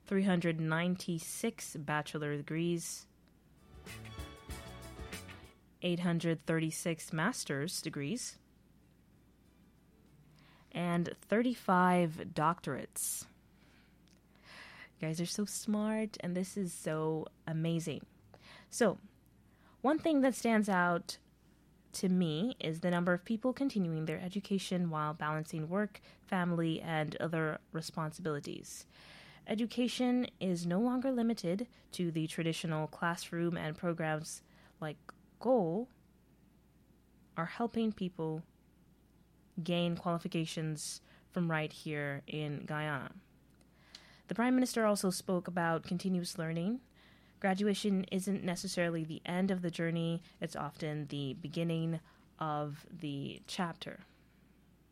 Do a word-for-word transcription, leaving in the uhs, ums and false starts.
three hundred ninety-six bachelor degrees, eight hundred thirty-six master's degrees, and thirty-five doctorates. You guys are so smart, and this is so amazing. So, one thing that stands out to me is the number of people continuing their education while balancing work, family, and other responsibilities. Education is no longer limited to the traditional classroom, and programs like GOAL are helping people gain qualifications from right here in Guyana. The Prime Minister also spoke about continuous learning. Graduation isn't necessarily the end of the journey, it's often the beginning of the chapter.